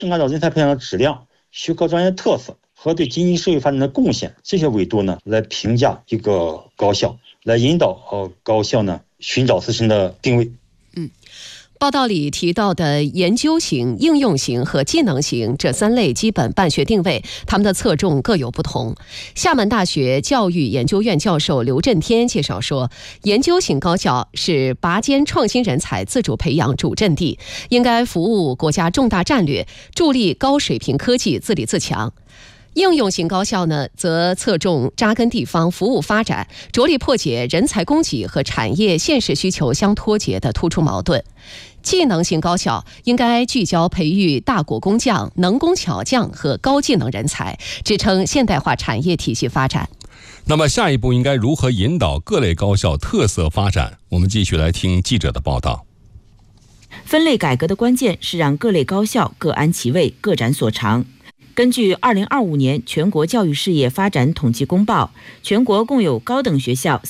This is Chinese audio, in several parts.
按照人才培养的质量、学科专业特色和对经济社会发展的贡献这些维度呢，来评价一个高校，来引导高校呢寻找自身的定位。 报道里提到的研究型、应用型和技能型这3类基本办学定位，它们的侧重各有不同。厦门大学教育研究院教授刘振天介绍说，研究型高校是拔尖创新人才自主培养主阵地，应该服务国家重大战略，助力高水平科技自立自强。应用型高校呢，则侧重扎根地方服务发展，着力破解人才供给和产业现实需求相脱节的突出矛盾。技能型高校应该聚焦培育大国工匠、能工巧匠和高技能人才，支撑现代化产业体系发展。 那么下一步应该如何引导各类高校特色发展？我们继续来听记者的报道。 分类改革的关键是让各类高校各安其位，各展所长。根据2025年全国教育事业发展统计公报，全国共有高等学校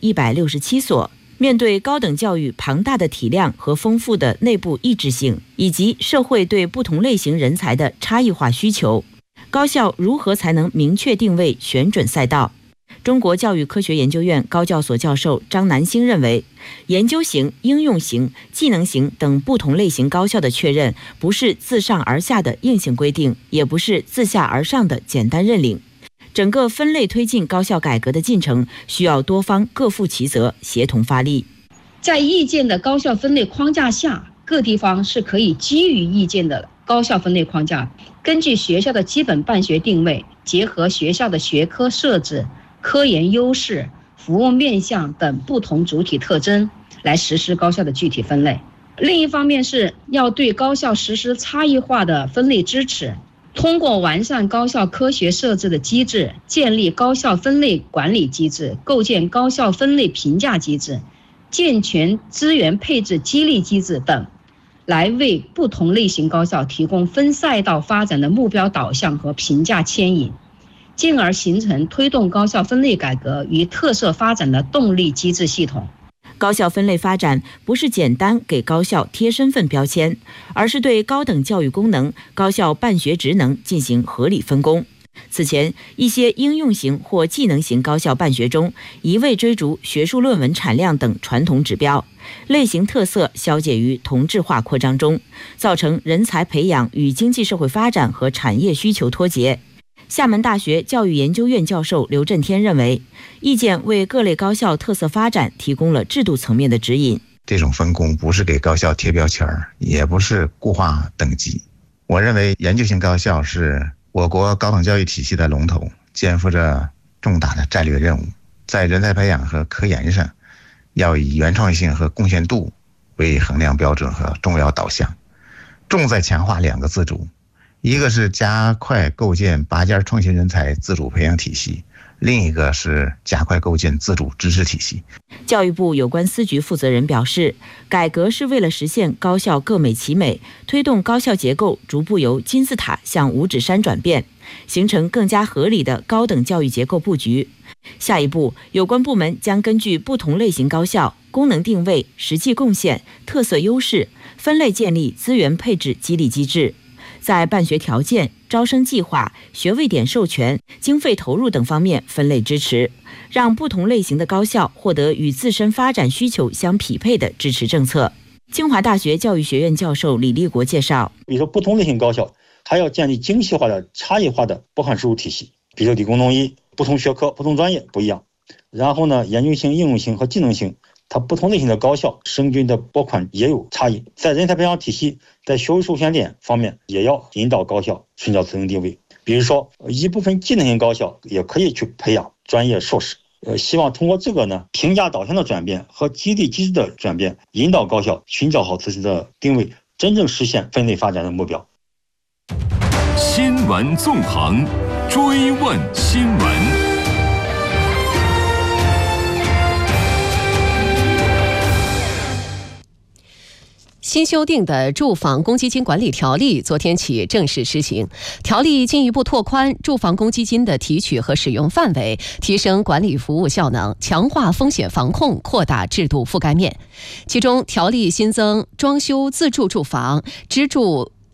3167所。面对高等教育庞大的体量和丰富的内部异质性，以及社会对不同类型人才的差异化需求，高校如何才能明确定位、选准赛道？中国教育科学研究院高教所教授张南星认为，研究型、应用型、技能型等不同类型高校的确认，不是自上而下的硬性规定，也不是自下而上的简单认领。整个分类推进高校改革的进程，需要多方各负其责，协同发力。 在意见的高校分类框架下，各地方是可以基于意见的高校分类框架，根据学校的基本办学定位，结合学校的学科设置、科研优势、服务面向等不同主体特征，来实施高校的具体分类。另一方面是要对高校实施差异化的分类支持，通过完善高校科学设置的机制，建立高校分类管理机制，构建高校分类评价机制，健全资源配置激励机制等，来为不同类型高校提供分赛道发展的目标导向和评价牵引，进而形成推动高校分类改革与特色发展的动力机制系统。 高校分类发展不是简单给高校贴身份标签，而是对高等教育功能、高校办学职能进行合理分工。此前，一些应用型或技能型高校办学中，一味追逐学术论文产量等传统指标，类型特色消解于同质化扩张中，造成人才培养与经济社会发展和产业需求脱节。厦门大学教育研究院教授刘振天认为，意见为各类高校特色发展提供了制度层面的指引。 这种分工不是给高校贴标签，也不是固化等级。我认为研究型高校是我国高等教育体系的龙头，肩负着重大的战略任务，在人才培养和科研上，要以原创性和贡献度为衡量标准和重要导向，重在强化2个自主，一个是加快构建拔尖创新人才自主培养体系，另一个是加快构建自主知识体系。 教育部有关司局负责人表示，改革是为了实现高校各美其美，推动高校结构逐步由金字塔向五指山转变，形成更加合理的高等教育结构布局。下一步，有关部门将根据不同类型高校功能定位、实际贡献、特色优势，分类建立资源配置激励机制，在办学条件、招生计划、学位点授权、经费投入等方面分类支持，让不同类型的高校获得与自身发展需求相匹配的支持政策。清华大学教育学院教授李立国介绍， 比如说不同类型高校，它要建立精细化的差异化的拨款收入体系，比如理工农医，不同学科不同专业不一样。然后呢，研究型、应用型和技能型，它不同类型的高校生均的拨款也有差异。在人才培养体系，在学位授权点方面，也要引导高校寻找自身定位。比如说，一部分技能型高校也可以去培养专业硕士。希望通过这个呢，评价导向的转变和激励机制的转变，引导高校寻找好自身的定位，真正实现分类发展的目标。 新闻纵横，追问新闻。 新修订的住房公积金管理条例昨天起正式施行，条例进一步拓宽住房公积金的提取和使用范围，提升管理服务效能，强化风险防控，扩大制度覆盖面。其中，条例新增装修自住住房、支柱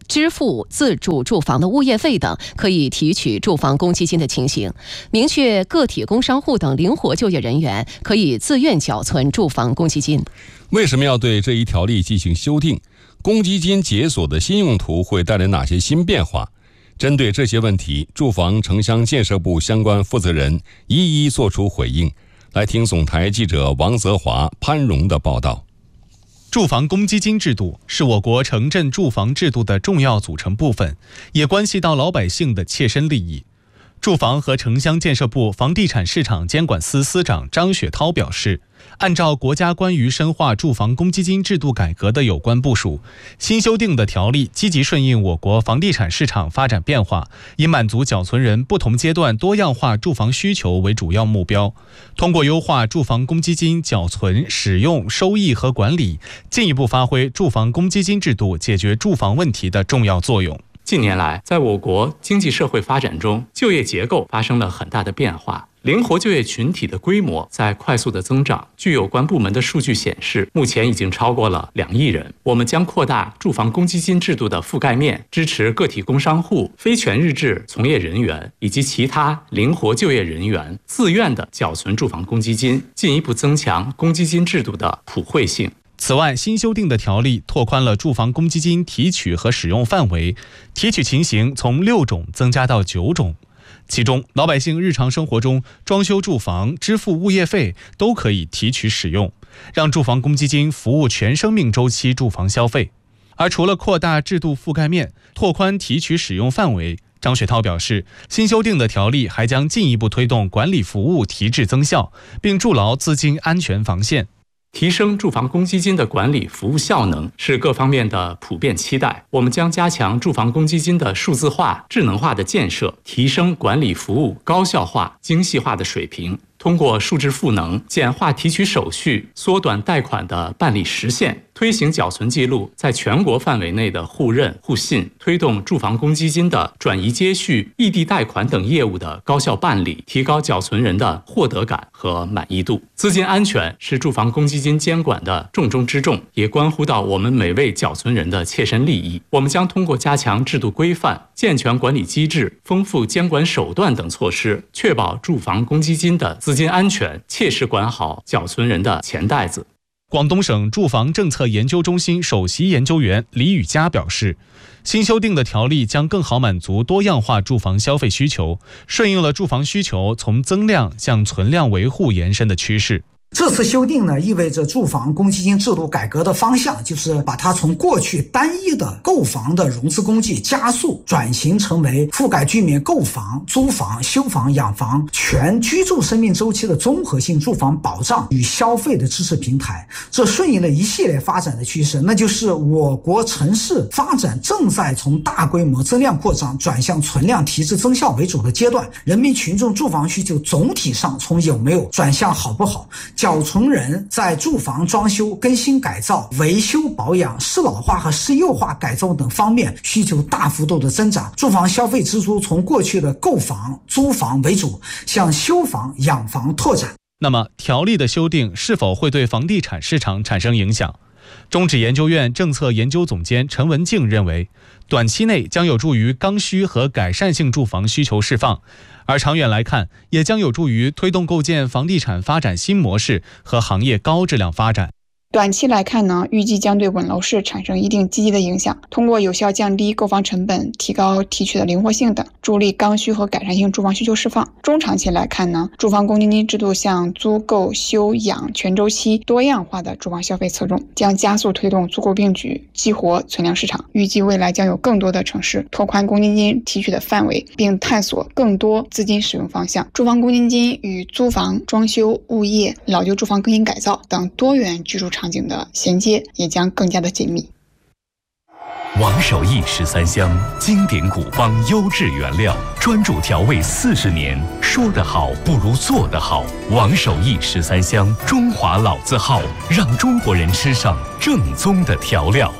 支付自住住房的物业费等可以提取住房公积金的情形，明确个体工商户等灵活就业人员可以自愿缴存住房公积金。 为什么要对这一条例进行修订？公积金解锁的新用途会带来哪些新变化？针对这些问题，住房城乡建设部相关负责人一一作出回应。来听总台记者王泽华、潘荣的报道。 住房公积金制度是我国城镇住房制度的重要组成部分，也关系到老百姓的切身利益。住房和城乡建设部房地产市场监管司司长张雪涛表示，按照国家关于深化住房公积金制度改革的有关部署，新修订的条例积极顺应我国房地产市场发展变化，以满足缴存人不同阶段多样化住房需求为主要目标，通过优化住房公积金缴存、使用、收益和管理，进一步发挥住房公积金制度解决住房问题的重要作用。 近年来，在我国经济社会发展中，就业结构发生了很大的变化，灵活就业群体的规模在快速的增长。据有关部门的数据显示，目前已经超过了2亿人。我们将扩大住房公积金制度的覆盖面，支持个体工商户、非全日制从业人员以及其他灵活就业人员自愿的缴存住房公积金，进一步增强公积金制度的普惠性。 此外，新修订的条例拓宽了住房公积金提取和使用范围，提取情形从6种增加到9种。其中，老百姓日常生活中装修住房、支付物业费都可以提取使用，让住房公积金服务全生命周期住房消费。而除了扩大制度覆盖面、拓宽提取使用范围，张雪涛表示，新修订的条例还将进一步推动管理服务提质增效，并筑牢资金安全防线。 提升住房公积金的管理服务效能是各方面的普遍期待。我们将加强住房公积金的数字化、智能化的建设，提升管理服务高效化、精细化的水平。通过数字赋能，简化提取手续，缩短贷款的办理时限，推行缴存记录在全国范围内的互认互信，推动住房公积金的转移接续、异地贷款等业务的高效办理，提高缴存人的获得感和满意度。资金安全是住房公积金监管的重中之重，也关乎到我们每位缴存人的切身利益。我们将通过加强制度规范、健全管理机制、丰富监管手段等措施，确保住房公积金的资金安全，切实管好缴存人的钱袋子。 广东省住房政策研究中心首席研究员李宇佳表示，新修订的条例将更好满足多样化住房消费需求，顺应了住房需求从增量向存量维护延伸的趋势。 这次修订呢，意味着住房公积金制度改革的方向就是把它从过去单一的购房的融资工具加速转型成为覆盖居民购房、租房、修房、养房全居住生命周期的综合性住房保障与消费的支持平台。这顺应了一系列发展的趋势，那就是我国城市发展正在从大规模增量扩张转向存量提质增效为主的阶段，人民群众住房需求总体上从有没有转向好不好，缴存人在住房装修、更新改造、维修保养、适老化和适幼化改造等方面需求大幅度的增长，住房消费支出从过去的购房、租房为主，向修房、养房拓展。 那么，条例的修订是否会对房地产市场产生影响？中指研究院政策研究总监陈文静认为，短期内将有助于刚需和改善性住房需求释放，而长远来看，也将有助于推动构建房地产发展新模式和行业高质量发展。 短期来看呢，预计将对稳楼市产生一定积极的影响，通过有效降低购房成本、提高提取的灵活性等，助力刚需和改善性住房需求释放。中长期来看呢，住房公积金制度向租购修养全周期多样化的住房消费侧重，将加速推动租购并举，激活存量市场。预计未来将有更多的城市拓宽公积金提取的范围，并探索更多资金使用方向。住房公积金与租房、装修、物业、老旧住房更新改造等多元居住场景的衔接也将更加的紧密。 王守义13香，经典古方，优质原料，专注调味40年，说得好不如做得好。王守义13香，中华老字号，让中国人吃上正宗的调料。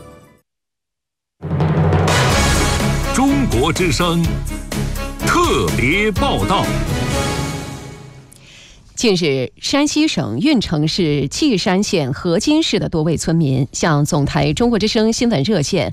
中国之声特别报道。 近日，山西省运城市稷山县河津市的多位村民向总台中国之声新闻热线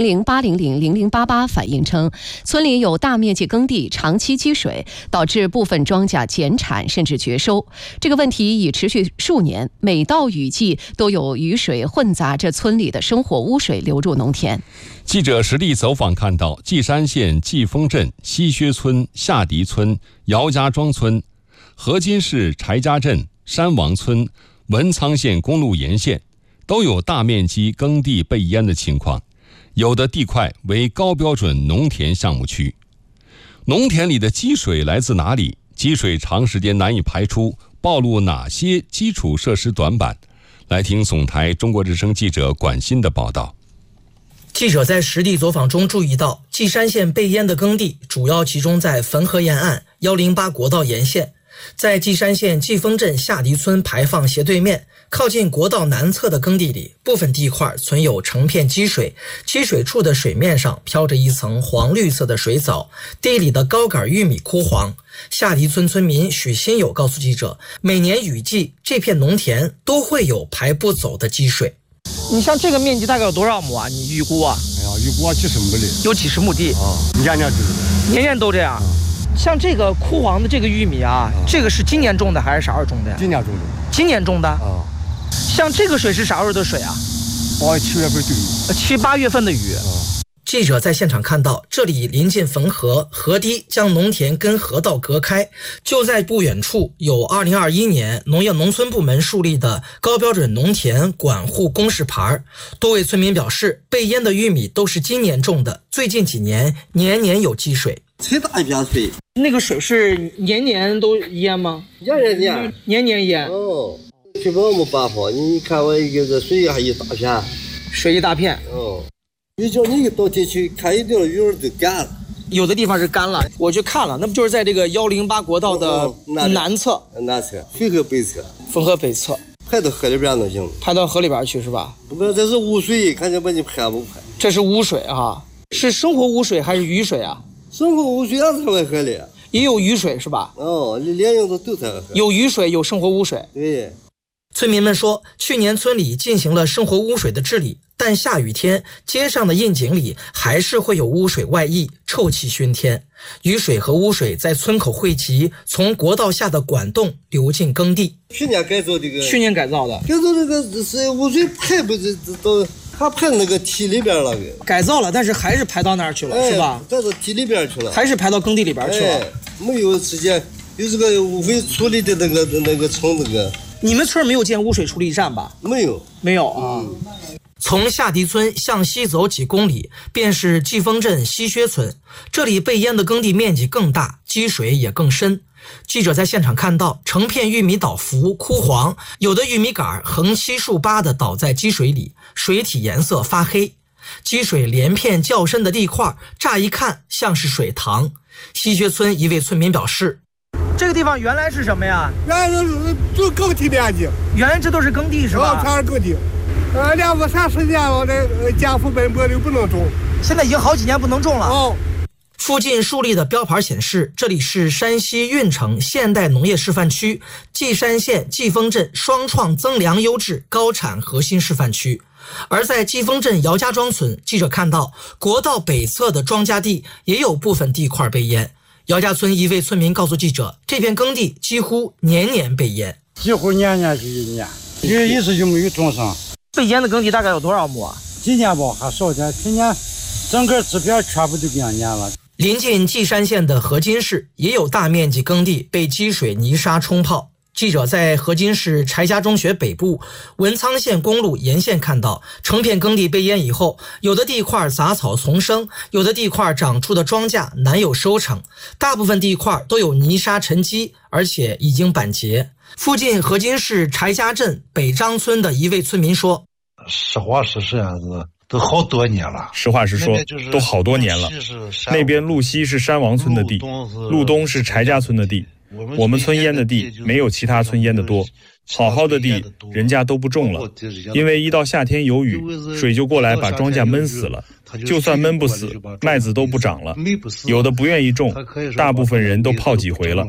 400-800-0088反映称，村里有大面积耕地长期积水，导致部分庄稼减产甚至绝收。这个问题已持续数年，每到雨季都有雨水混杂着村里的生活污水流入农田。 记者实地走访看到，稷山县季丰镇西薛村、下迪村、姚家庄村、河津市柴家镇、山王村、文昌县公路沿线都有大面积耕地被淹的情况，有的地块为高标准农田项目区。农田里的积水来自哪里？积水长时间难以排出，暴露哪些基础设施短板？来听总台中国之声记者管鑫的报道。 记者在实地走访中注意到，稷山县被淹的耕地主要集中在汾河沿岸、108国道沿线。在稷山县季丰镇下迪村排放斜对面，靠近国道南侧的耕地里，部分地块存有成片积水，积水处的水面上飘着一层黄绿色的水藻，地里的高杆玉米枯黄。下迪村村民许新友告诉记者，每年雨季这片农田都会有排不走的积水。 你像这个面积大概有多少亩啊？你预估啊？ 哎呀，预估啊几十亩地， 有几十亩地啊，年年都是， 年年都这样。像这个枯黄的这个玉米啊，这个是今年种的还是啥时候种的呀？ 今年种的。 今年种的啊。像这个水是啥时候的水啊 ？8、7月份的雨。 7、8月份的雨。 记者在现场看到，这里临近汾河，河堤将农田跟河道隔开。就在不远处，有2021年农业农村部门树立的高标准农田管护公示牌。多位村民表示，被淹的玉米都是今年种的，最近几年年年有积水。 最大一片水， 那个水是年年都淹吗？年年淹。 哦，基本没办法，你看我一个这水还一大片， 水一大片。 哦。你叫你一到进去看，一定鱼儿都干了， 有的地方是干了。我去看了，那不就是在这个108国道的南侧？ 南侧，汾河北侧。 汾河北侧， 排到河里边都行。 排到河里边去是吧？ 不过这是污水，看见把你排不排？ 这是污水哈，是生活污水还是雨水啊？ 生活污水也在河里， 也有雨水是吧？ 哦，连用的都在河。 有雨水，有生活污水。 对。 村民们说，去年村里进行了生活污水的治理，但下雨天街上的窨井里还是会有污水外溢，臭气熏天。雨水和污水在村口汇集，从国道下的管洞流进耕地。 去年改造这个， 去年改造的， 改造这个是污水排不到，还排那个堤里边了。 改造了，但是还是排到那儿去了，是吧？ 排到堤里边去了， 还是排到耕地里边去了。 没有时间，有这个污水处理的那个从那个。 你们村没有建污水处理站吧？ 没有啊。 从下迪村向西走几公里，便是季丰镇西薛村。这里被淹的耕地面积更大，积水也更深。记者在现场看到，成片玉米倒伏枯黄，有的玉米杆横七竖八地倒在积水里，水体颜色发黑。积水连片较深的地块，乍一看像是水塘。西薛村一位村民表示， 这个地方原来是什么呀？ 原来都耕地面积， 原来这都是耕地是吧？ 全是耕地。2、30年了，这家父本薄就不能种， 现在已经好几年不能种了。 哦。 附近树立的标牌显示，这里是山西运城现代农业示范区，稷山县季丰镇双创增粮优质高产核心示范区。而在季丰镇姚家庄村，记者看到国道北侧的庄稼地也有部分地块被淹。姚家村一位村民告诉记者，这片耕地几乎年年被淹， 几乎年年是一年，一次就没有种上。 被淹的耕地大概有多少亩啊？ 今年吧还少点，去年整个这边全部都给淹了。 临近稷山县的河津市也有大面积耕地被积水泥沙冲泡。记者在河津市柴家中学北部文昌县公路沿线看到，成片耕地被淹以后，有的地块杂草丛生，有的地块长出的庄稼难有收成，大部分地块都有泥沙沉积，而且已经板结。附近河津市柴家镇北张村的一位村民说， 实话实说啊，都好多年了。 实话实说，都好多年了。那边路西是山王村的地，路东是柴家村的地。我们村淹的地没有其他村淹的多，好好的地人家都不种了，因为一到夏天有雨，水就过来把庄稼闷死了。就算闷不死，麦子都不长了。有的不愿意种，大部分人都泡几回了。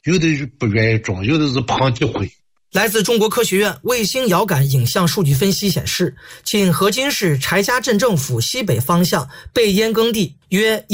有的不愿意种，有的是旁地灰。 来自中国科学院卫星遥感影像数据分析显示，仅河津市柴家镇政府西北方向被淹耕地约